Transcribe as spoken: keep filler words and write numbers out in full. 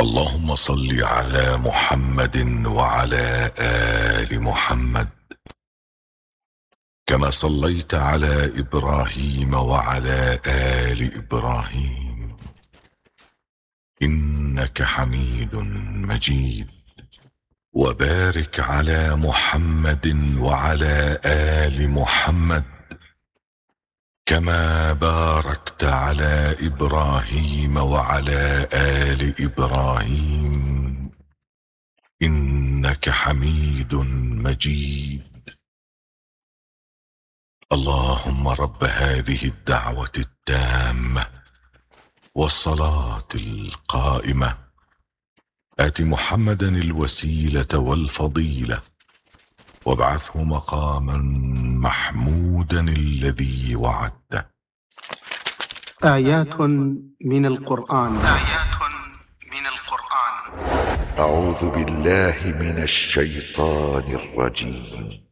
اللهم صل على محمد وعلى آل محمد كما صليت على إبراهيم وعلى آل إبراهيم إنك حميد مجيد. وبارك على محمد وعلى آل محمد كما باركت على إبراهيم وعلى آل إبراهيم إنك حميد مجيد. اللهم رب هذه الدعوة التامة والصلاة القائمة آت محمدا الوسيلة والفضيلة وابعثه مقاما محمودا الذي وعدته. آيات من القرآن. آيات من القرآن. أعوذ بالله من الشيطان الرجيم.